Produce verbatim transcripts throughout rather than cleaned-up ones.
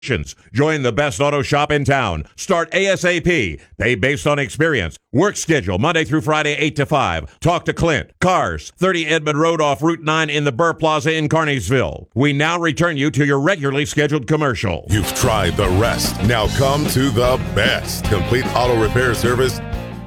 Join the best auto shop in town. Start ASAP. Pay based on experience. Work schedule Monday through Friday, eight to five. Talk to Clint. Cars, thirty Edmond Road off Route nine in the Burr Plaza in Carneysville. We now return you to your regularly scheduled commercial. You've tried the rest. Now come to the best. Complete auto repair service.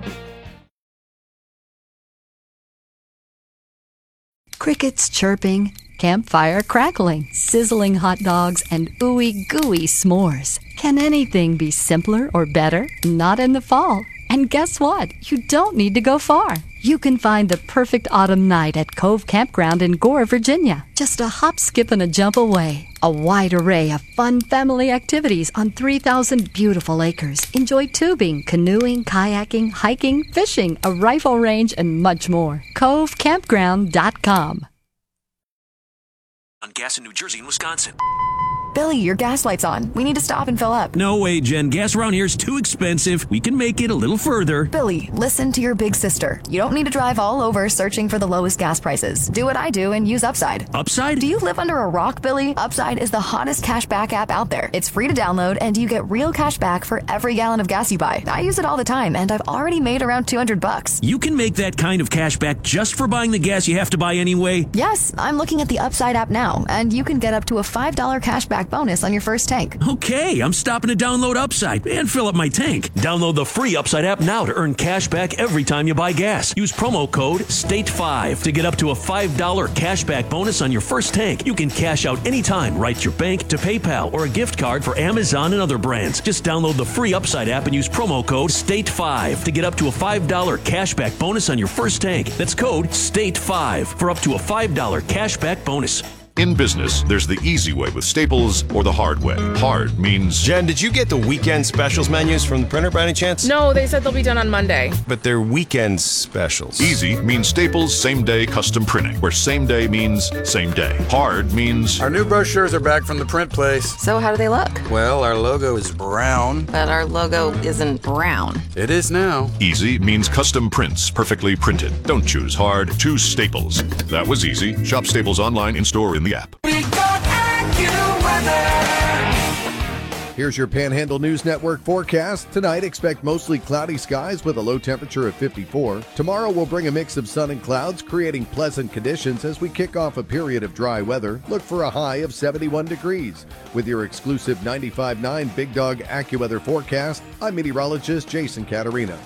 Crickets chirping, campfire crackling, sizzling hot dogs, and ooey gooey s'mores. Can anything be simpler or better? Not in the fall. And guess what? You don't need to go far. You can find the perfect autumn night at Cove Campground in Gore, Virginia. Just a hop, skip, and a jump away. A wide array of fun family activities on three thousand beautiful acres. Enjoy tubing, canoeing, kayaking, hiking, fishing, a rifle range, and much more. cove campground dot com. On gas in New Jersey and Wisconsin. Billy, your gas light's on. We need to stop and fill up. No way, Jen. Gas around here is too expensive. We can make it a little further. Billy, listen to your big sister. You don't need to drive all over searching for the lowest gas prices. Do what I do and use Upside. Upside? Do you live under a rock, Billy? Upside is the hottest cashback app out there. It's free to download, and you get real cash back for every gallon of gas you buy. I use it all the time, and I've already made around two hundred bucks. You can make that kind of cash back just for buying the gas you have to buy anyway? Yes, I'm looking at the Upside app now, and you can get up to a five dollars cashback bonus on your first tank. Okay, I'm stopping to download Upside and fill up my tank. Download the free Upside app now to earn cash back every time you buy gas. Use promo code state five to get up to a five dollars cashback bonus on your first tank. You can cash out anytime, right to your bank, to PayPal, or a gift card for Amazon and other brands. Just download the free Upside app and use promo code state five to get up to a five dollars cashback bonus on your first tank. That's code state five for up to a five dollars cashback bonus. In business, there's the easy way with Staples or the hard way. Hard means... Jen, did you get the weekend specials menus from the printer by any chance? No, they said they'll be done on Monday. But they're weekend specials. Easy means Staples same-day custom printing, where same day means same day. Hard means... Our new brochures are back from the print place. So how do they look? Well, our logo is brown. But our logo isn't brown. It is now. Easy means custom prints, perfectly printed. Don't choose hard, choose Staples. That was easy. Shop Staples online, in-store, in the app. We got AccuWeather. Here's your Panhandle News Network forecast. Tonight, expect mostly cloudy skies with a low temperature of fifty-four. Tomorrow will bring a mix of sun and clouds, creating pleasant conditions as we kick off a period of dry weather. Look for a high of seventy-one degrees. With your exclusive ninety-five point nine Big Dog AccuWeather forecast, I'm meteorologist Jason Caterina.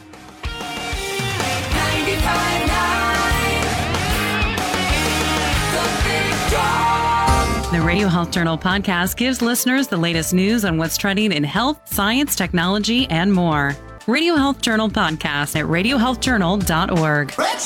ninety-five point nine The Big Dog. The Radio Health Journal podcast gives listeners the latest news on what's trending in health, science, technology, and more. Radio Health Journal podcast at radio health journal dot org. Let's